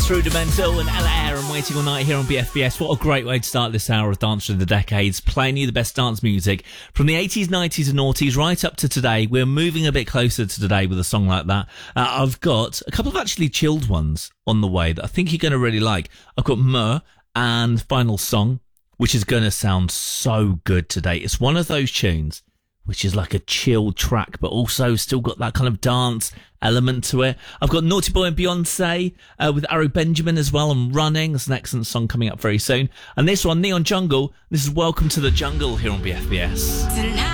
That's Rudimental and Ella Eyre and Waiting All Night here on BFBS. What a great way to start this hour of Dance Through the Decades, playing you the best dance music from the 80s, 90s and noughties right up to today. We're moving a bit closer to today with a song like that. I've got a couple of actually chilled ones on the way that I think you're going to really like. I've got Mur and Final Song, which is going to sound so good today. It's one of those tunes which is like a chill track, but also still got that kind of dance element to it. I've got Naughty Boy and Beyonce with Ari Benjamin as well, and Running. It's an excellent song coming up very soon. And this one, Neon Jungle. This is Welcome to the Jungle here on BFBS. Tonight.